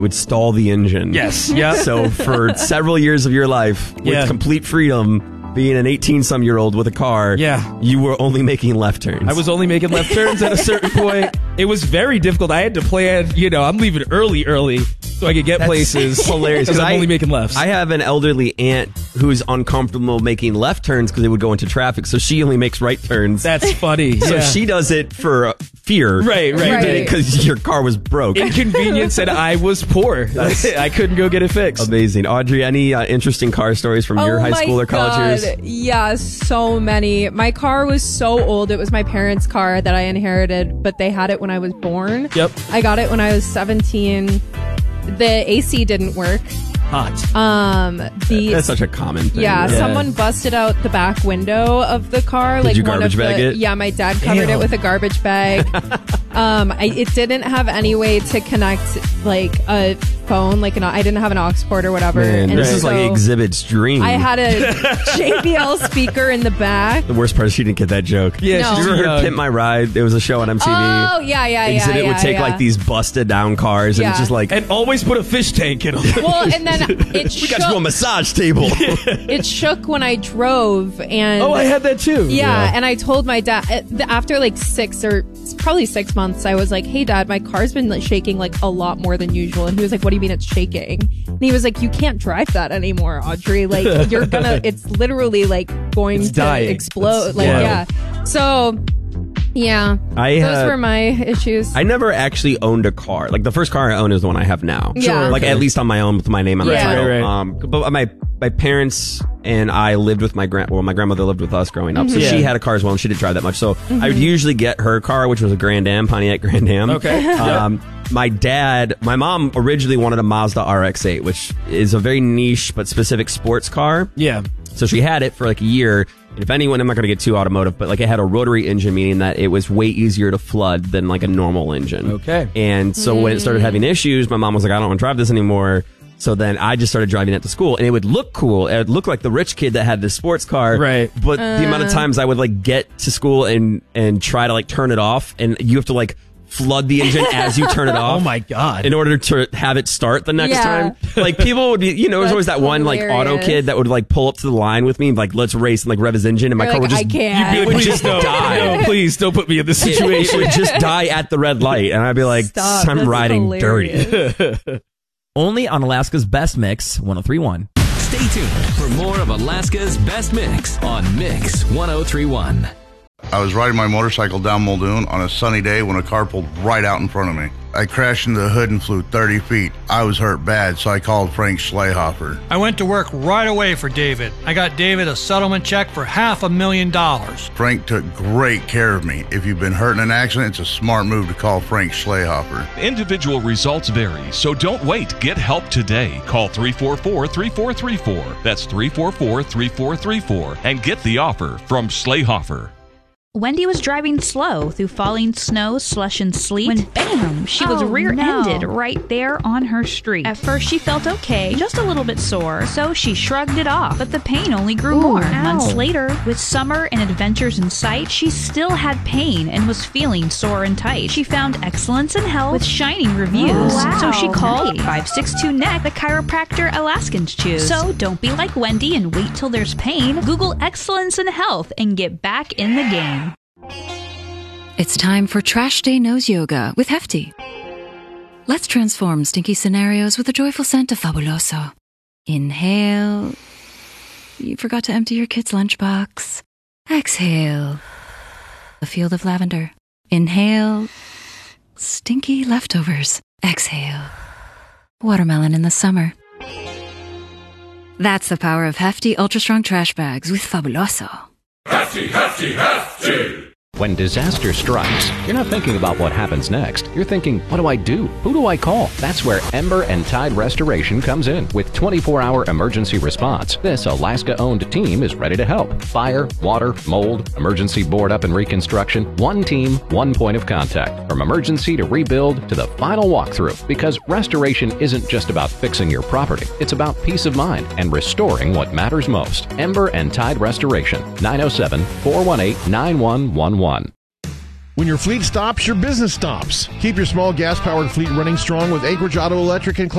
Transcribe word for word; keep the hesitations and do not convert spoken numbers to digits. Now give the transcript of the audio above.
would stall the engine. Yes. Yeah. So for several years of your life, with Yeah. complete freedom, being an eighteen-some-year-old with a car, Yeah. you were only making left turns. I was only making left turns at a certain point. It was very difficult. I had to plan, you know, I'm leaving early, early so I could get That's places. hilarious. Because I'm I, only making lefts. I have an elderly aunt who's uncomfortable making left turns because they would go into traffic, so she only makes right turns. That's funny. So yeah. she does it for uh, fear. Right, right. You Right. did it because your car was broke. Inconvenience and I was poor. I couldn't go get it fixed. Amazing. Audrey, any uh, interesting car stories from your Oh high my school or college God. years? Yeah, so many. My car was so old. It was my parents' car that I inherited, but they had it when I was born. Yep. I got it when I was seventeen. The A C didn't work. Hot. Um, the That's such a common thing. yeah, Yeah. someone busted out the back window of the car. Did like you one garbage of bag the, it? Yeah, my dad covered Damn. it with a garbage bag. um, I, it didn't have any way to connect like a phone. Like an, I didn't have an aux port or whatever. Man, and this is like so Exhibit's dream. I had a J B L speaker in the back. the worst part is she didn't get that joke. Yeah, No. she's You ever too heard young. Pimp My Ride? It was a show on M T V. Oh yeah, yeah, yeah. Exhibit yeah, would take yeah. like these busted down cars, and Yeah. it's just like, And always put a fish tank in them. Well, and then it we shook. got you a massage table. It shook when I drove, and Oh, I had that too. Yeah, Yeah. and I told my dad uh, th- after like six or probably six months, I was like, "Hey, Dad, my car's been like, shaking like a lot more than usual." And he was like, "What do you mean it's shaking?" And he was like, "You can't drive that anymore, Audrey. Like you're gonna, it's literally like going It's to dying. explode. It's like wild. yeah." So yeah, I those had- were my issues. I never actually owned a car. Like the first car I owned is the one I have now. Yeah. Like at least on my own with my name on the Yeah. title. Right, right. Um, but my my parents and I lived with my grand. Well, my grandmother lived with us growing up, so Mhm. she Yeah. had a car as well, and she didn't drive that much. So I would usually get her car, which was a Grand Am, Pontiac Grand Am. Okay. Um, my dad, my mom originally wanted a Mazda R X eight, which is a very niche but specific sports car. Yeah. So she had it for like a year. And if anyone, I'm not going to get too automotive, but like it had a rotary engine, meaning that it was way easier to flood than like a normal engine. Okay. And so when it started having issues, my mom was like, I don't want to drive this anymore. So then I just started driving it to school, and it would look cool. It would look like the rich kid that had this sports car. Right. But the amount of times I would like get to school and, and try to like turn it off, and you have to like flood the engine as you turn it off. Oh my God. In order to have it start the next Yeah. time. Like people would be, you know, there's always That's that one like auto hilarious. kid that would like pull up to the line with me and like, let's race and like rev his engine, and my You're car like, would just I can't. You'd be like, would please just don't. die. No, please don't put me in this It, situation. it would just die at the red light, and I'd be like, Stop. I'm That's riding hilarious. dirty. Only on Alaska's Best Mix, one oh three point one. Stay tuned for more of Alaska's Best Mix on Mix one oh three point one. I was riding my motorcycle down Muldoon on a sunny day when a car pulled right out in front of me. I crashed into the hood and flew thirty feet. I was hurt bad, so I called Frank Schlehofer. I went to work right away for David. I got David a settlement check for half a million dollars. Frank took great care of me. If you've been hurt in an accident, it's a smart move to call Frank Schlehofer. Individual results vary, so don't wait. Get help today. Call three four four, three four three four. That's three four four, three four three four. And get the offer from Schlehofer. Wendy was driving slow through falling snow, slush, and sleet when bam, she was Oh, rear-ended no. right there on her street. At first she felt okay, just a little bit sore, so she shrugged it off, but the pain only grew Ooh, more. ow. Months later, with summer and adventures in sight, she still had pain and was feeling sore and tight. She found excellence in health with shining reviews, Oh, so she wow. called Nice. five six two N E C, the chiropractor Alaskans choose. So don't be like Wendy and wait till there's pain. Google excellence in health and get back in the game. It's time for Trash Day Nose Yoga with Hefty. Let's transform stinky scenarios with a joyful scent of Fabuloso. Inhale. You forgot to empty your kid's lunchbox. Exhale. A field of lavender. Inhale. Stinky leftovers. Exhale. Watermelon in the summer. That's the power of Hefty Ultra Strong Trash Bags with Fabuloso. Hefty, hefty, hefty! When disaster strikes, you're not thinking about what happens next. You're thinking, what do I do? Who do I call? That's where Ember and Tide Restoration comes in. With twenty-four hour emergency response, this Alaska-owned team is ready to help. Fire, water, mold, emergency board up and reconstruction. One team, one point of contact. From emergency to rebuild to the final walkthrough. Because restoration isn't just about fixing your property. It's about peace of mind and restoring what matters most. Ember and Tide Restoration. nine oh seven, four one eight, nine one one one. When your fleet stops, your business stops. Keep your small gas-powered fleet running strong with Anchorage Auto Electric and